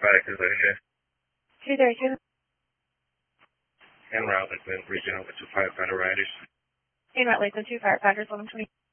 5 232. 232. En route, Lakeland Regional with 2 firefighter riders. En route, Lakeland 2 firefighters, 1120.